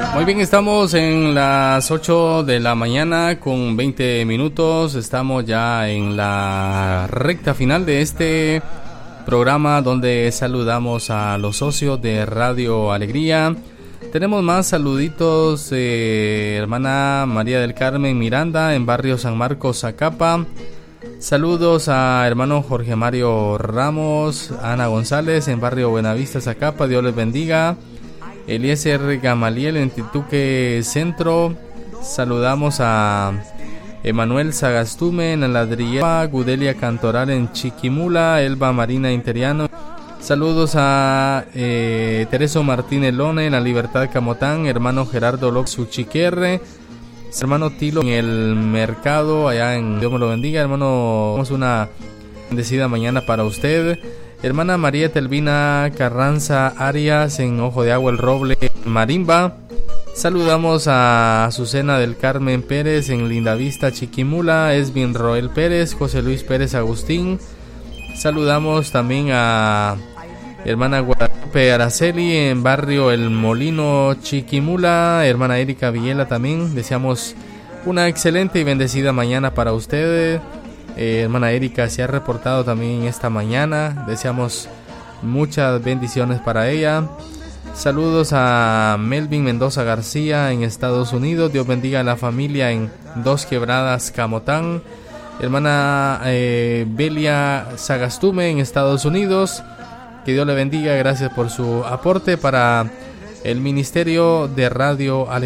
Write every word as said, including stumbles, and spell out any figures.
Muy bien, estamos en las ocho de la mañana con veinte minutos. Estamos ya en la recta final de este programa donde saludamos a los socios de Radio Alegría. Tenemos más saluditos, eh, hermana María del Carmen Miranda en barrio San Marcos, Zacapa. Saludos a hermano Jorge Mario Ramos, Ana González en barrio Buenavista, Zacapa. Dios les bendiga. Eliezer Gamaliel en Tituque Centro. Saludamos a Emanuel Sagastume en la Ladrillera, Gudelia Cantoral en Chiquimula, Elba Marina Interiano. Saludos a eh, Tereso Martínez Lone en la Libertad Camotán, hermano Gerardo Loxu Chiquerre, hermano Tilo en el mercado, allá en Dios me lo bendiga, hermano. Vamos una bendecida mañana para usted. Hermana María Telvina Carranza Arias en Ojo de Agua El Roble, Marimba. Saludamos a Azucena del Carmen Pérez en Lindavista, Chiquimula, Esvin Roel Pérez, José Luis Pérez Agustín. Saludamos también a hermana Guadalupe Araceli en barrio El Molino, Chiquimula. Hermana Erika Villela también. Deseamos una excelente y bendecida mañana para ustedes. Eh, hermana Erika se ha reportado también esta mañana. Deseamos muchas bendiciones para ella. Saludos a Melvin Mendoza García en Estados Unidos. Dios bendiga a la familia en Dos Quebradas, Camotán. Hermana eh, Belia Sagastume en Estados Unidos. Que Dios le bendiga. Gracias por su aporte para el Ministerio de Radio Alegría.